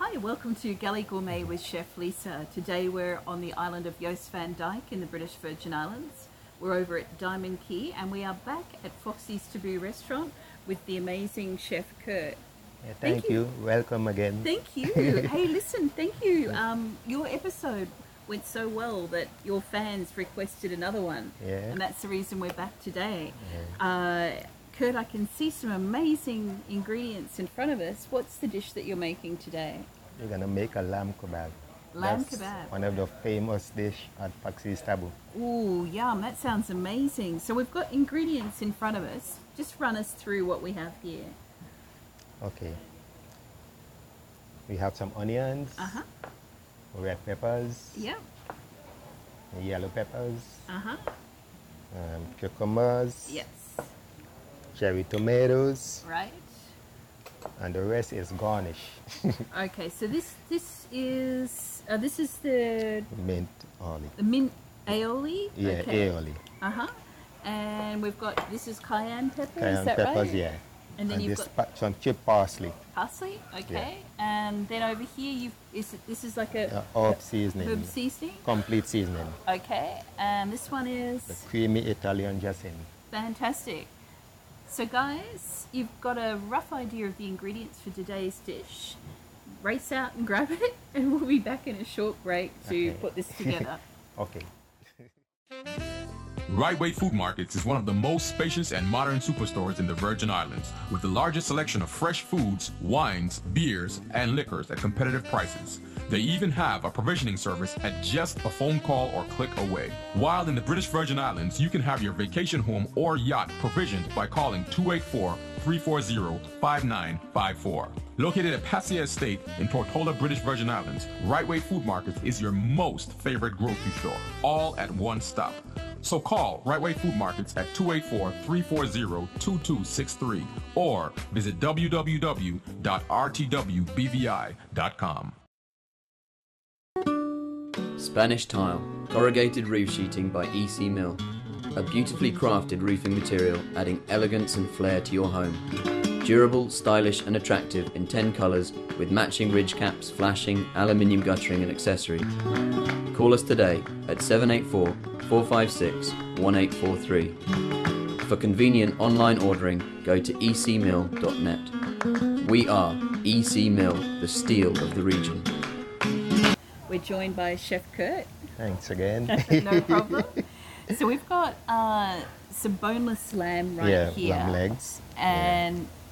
Hi, welcome to Galley Gourmet with Chef Lisa. Today we're on the island of Jost Van Dyke in the British Virgin Islands. We're over at Diamond Key and we are back at Foxy's Taboo restaurant with the amazing Chef Kurt. Yeah, thank you. Welcome again. Thank you. Hey, listen, thank you. Your episode went so well that your fans requested another one. Yeah. And that's the reason we're back today. Yeah. Kurt, I can see some amazing ingredients in front of us. What's the dish that you're making today? We're going to make a lamb kebab. Lamb That's kebab. one of the famous dish at Foxy's Taboo. Ooh, yum. That sounds amazing. So we've got ingredients in front of us. Just run us through what we have here. Okay. We have some onions, Uh-huh. red peppers, Yep. yellow peppers, Uh-huh. cucumbers, Yes. cherry tomatoes, Right. and the rest is garnish. Okay, so this is the Mint olive. mint aioli. Yeah, Okay. aioli. Uh-huh. And we've got this is cayenne pepper, is Cayenne that peppers, right? yeah. And then you've this got some chipped parsley. parsley, okay. And then over here this is like a Herb seasoning. herb seasoning. Complete seasoning. Okay. And this one The is creamy Italian dressing. fantastic. So guys, you've got a rough idea of the ingredients for today's dish. Race out and grab it and we'll be back in a short break to Okay. put this together. Okay. Right Way Food Markets is one of the most spacious and modern superstores in the Virgin Islands, with the largest selection of fresh foods, wines, beers, and liquors at competitive prices. They even have a provisioning service at just a phone call or click away. While in the British Virgin Islands, you can have your vacation home or yacht provisioned by calling 284-340-5954. Located at Passia Estate in Tortola, British Virgin Islands, Right Way Food Markets is your most favorite grocery store, all at one stop. So call Right Way Food Markets at 284-340-2263 or visit www.rtwbvi.com. Spanish Tile, corrugated roof sheeting by EC Mill. A beautifully crafted roofing material adding elegance and flair to your home. Durable, stylish and attractive in 10 colours with matching ridge caps, flashing, aluminium guttering and accessories. Call us today at 784-456-1843. For convenient online ordering, go to ecmill.net. We are EC Mill, the steel of the region. We're joined by Chef Kurt. Thanks again. No problem. So we've got some boneless lamb right yeah, here. lamb legs. And